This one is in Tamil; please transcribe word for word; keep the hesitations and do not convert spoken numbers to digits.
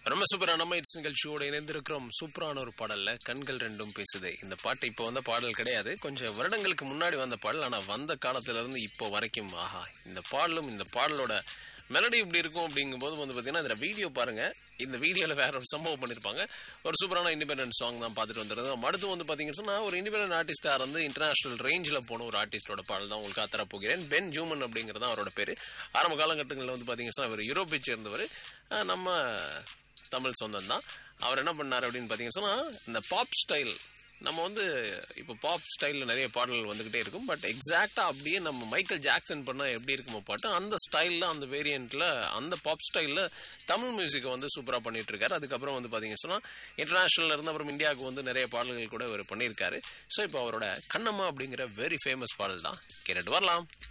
ரொம்ப சூப்பரான மைட்ஸ் நிகழ்ச்சியோட இணைந்திருக்கிறோம். சூப்பரான ஒரு பாடல்ல கண்கள் ரெண்டும் பேசுது. இந்த பாட்டு இப்போ வந்த பாடல் கிடையாது, கொஞ்சம் வருடங்களுக்கு முன்னாடி வந்த பாடல். ஆனா வந்த காலத்துல இருந்து இப்போ வரைக்கும் ஆஹா, இந்த பாடலும் இந்த பாடலோட மெலடி இப்படி இருக்கும் அப்படிங்கும்போது வந்து பார்த்தீங்கன்னா இதில் வீடியோ பாருங்க. இந்த வீடியோவில் வேற ஒரு சம்பவம் பண்ணியிருப்பாங்க. ஒரு சூப்பரான இண்டிபெண்டன்ட் சாங் தான் பார்த்துட்டு வந்துருது. அடுத்து வந்து பார்த்தீங்கன்னு சொன்னால் ஒரு இண்டிபெண்டன்ட் ஆர்டிஸ்டாக வந்து இன்டர்நேஷனல் ரேஞ்சில் போன ஒரு ஆர்டிஸ்டோட பாடல் தான் உங்களுக்கு தர போகிறேன். பென் ஜூமன் அப்படிங்கிறது அவரோட பேர். ஆரம்ப காலகட்டங்களில் வந்து பார்த்தீங்கன்னா அவர் யூரோப்பை சேர்ந்தவர், நம்ம தமிழ் சொந்தம் தான். அவர் என்ன பண்ணார் அப்படின்னு பார்த்தீங்கன்னு சொன்னால் இந்த பாப் ஸ்டைல், நம்ம வந்து இப்போ பாப் ஸ்டைலில் நிறைய பாடல்கள் வந்துக்கிட்டே இருக்கும். பட் எக்ஸாக்டாக அப்படியே நம்ம மைக்கேல் ஜாக்சன் பண்ணால் எப்படி இருக்குமோ பாட்டு, அந்த ஸ்டைலில் அந்த வேரியண்ட்டில் அந்த பாப் ஸ்டைலில் தமிழ் மியூசிக்கை வந்து சூப்பராக பண்ணிகிட்டு இருக்காரு. அதுக்கப்புறம் வந்து பார்த்தீங்கன்னு சொன்னால் இன்டர்நேஷ்னலில் இருந்து அப்புறம் இந்தியாவுக்கு வந்து நிறைய பாடல்கள் கூட அவர் பண்ணியிருக்காரு. ஸோ இப்போ அவரோட கண்ணம்மா அப்படிங்கிற வெரி ஃபேமஸ் பாடல் தான் கேட்டுட்டு வரலாம்.